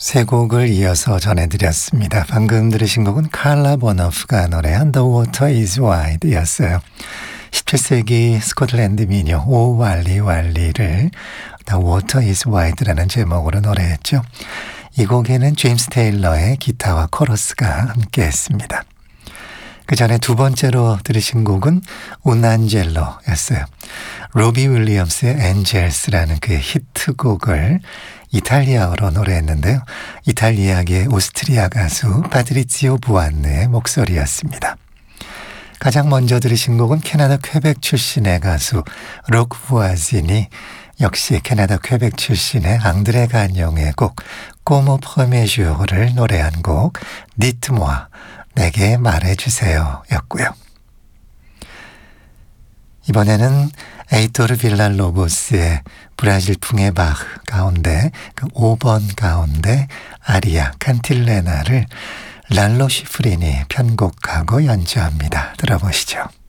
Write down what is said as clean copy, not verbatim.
세 곡을 이어서 전해드렸습니다. 방금 들으신 곡은 칼라 버너프가 노래한 The Water is Wide 였어요. 17세기 스코틀랜드 미녀 오 왈리 왈리를 The Water is Wide라는 제목으로 노래했죠. 이 곡에는 제임스 테일러의 기타와 코러스가 함께했습니다. 그 전에 두 번째로 들으신 곡은 운안젤로였어요. 로비 윌리엄스의 엔젤스라는 그 히트곡을 이탈리아어로 노래했는데요. 이탈리아계 오스트리아 가수 파트리치오 부안네의 목소리였습니다. 가장 먼저 들으신 곡은 캐나다 퀘벡 출신의 가수 록 부아진이 역시 캐나다 퀘벡 출신의 앙드레 간용의 곡 꼬모 퍼메주어를 노래한 곡 니트모아 내게 말해주세요 였고요. 이번에는 에이토르 빌랄로보스의 브라질풍의 바흐 가운데 그 5번 가운데 아리아 칸틸레나를 랄로 시프린이 편곡하고 연주합니다. 들어보시죠.